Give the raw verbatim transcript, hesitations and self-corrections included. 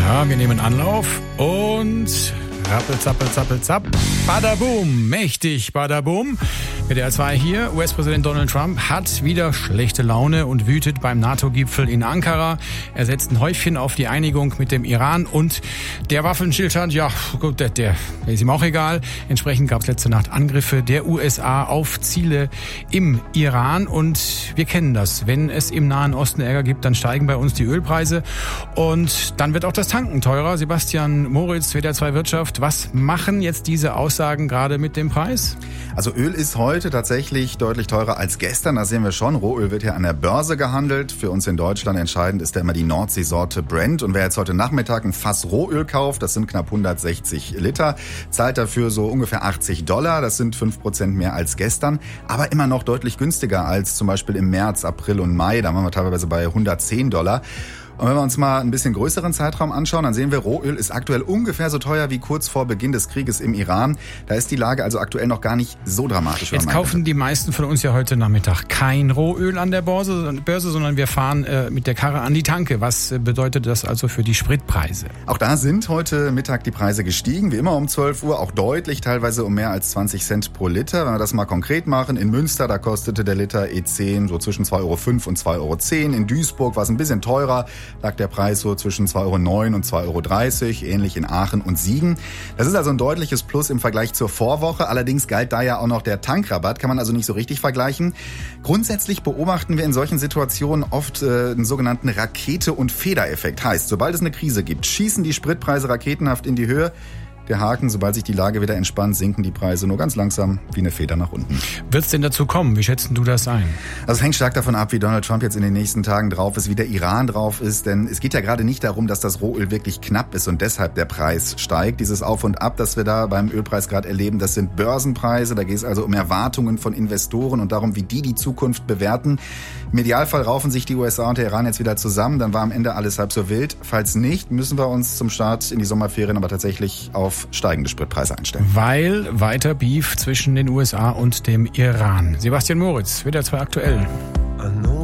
Ja, wir nehmen Anlauf und rappel, zappel, zappel, zapp. Badaboom, mächtig Badaboom. Mit der zwei hier, U S-Präsident Donald Trump hat wieder schlechte Laune und wütet beim NATO-Gipfel in Ankara. Er setzt ein Häufchen auf die Einigung mit dem Iran und der Waffenstillstand, ja gut, der, der ist ihm auch egal. Entsprechend gab es letzte Nacht Angriffe der U S A auf Ziele im Iran und wir kennen das. Wenn es im Nahen Osten Ärger gibt, dann steigen bei uns die Ölpreise und dann wird auch das Tanken teurer. Sebastian Moritz, W D R zwei Wirtschaft, was machen jetzt diese Aussagen gerade mit dem Preis? Also Öl ist heute tatsächlich deutlich teurer als gestern, das sehen wir schon. Rohöl wird ja an der Börse gehandelt. Für uns in Deutschland entscheidend ist ja immer die Nordseesorte Brent. Und wer jetzt heute Nachmittag ein Fass Rohöl kauft, das sind knapp hundertsechzig Liter, zahlt dafür so ungefähr achtzig Dollar. Das sind fünf Prozent mehr als gestern, aber immer noch deutlich günstiger als zum Beispiel im März, April und Mai. Da waren wir teilweise bei hundertzehn Dollar. Und wenn wir uns mal ein bisschen größeren Zeitraum anschauen, dann sehen wir, Rohöl ist aktuell ungefähr so teuer wie kurz vor Beginn des Krieges im Iran. Da ist die Lage also aktuell noch gar nicht so dramatisch. Jetzt kaufen die meisten von uns ja heute Nachmittag kein Rohöl an der Börse, Börse sondern wir fahren äh, mit der Karre an die Tanke. Was bedeutet das also für die Spritpreise? Auch da sind heute Mittag die Preise gestiegen, wie immer um zwölf Uhr, auch deutlich, teilweise um mehr als zwanzig Cent pro Liter. Wenn wir das mal konkret machen, in Münster, da kostete der Liter E zehn so zwischen zwei Euro fünf und zwei Euro zehn. In Duisburg war es ein bisschen teurer, lag der Preis so zwischen zwei Euro neun und zwei Euro dreißig, ähnlich in Aachen und Siegen. Das ist also ein deutliches Plus im Vergleich zur Vorwoche. Allerdings galt da ja auch noch der Tankrabatt, kann man also nicht so richtig vergleichen. Grundsätzlich beobachten wir in solchen Situationen oft äh, einen sogenannten Rakete- und Federeffekt. Heißt, sobald es eine Krise gibt, schießen die Spritpreise raketenhaft in die Höhe. Der Haken, sobald sich die Lage wieder entspannt, sinken die Preise nur ganz langsam wie eine Feder nach unten. Wird es denn dazu kommen? Wie schätzen du das ein? Also es hängt stark davon ab, wie Donald Trump jetzt in den nächsten Tagen drauf ist, wie der Iran drauf ist. Denn es geht ja gerade nicht darum, dass das Rohöl wirklich knapp ist und deshalb der Preis steigt. Dieses Auf und Ab, das wir da beim Ölpreis gerade erleben, das sind Börsenpreise. Da geht es also um Erwartungen von Investoren und darum, wie die die Zukunft bewerten. Im Idealfall raufen sich die U S A und der Iran jetzt wieder zusammen. Dann war am Ende alles halb so wild. Falls nicht, müssen wir uns zum Start in die Sommerferien aber tatsächlich auf steigende Spritpreise einstellen. Weil weiter Beef zwischen den U S A und dem Iran. Sebastian Moritz, W D R zwei aktuell.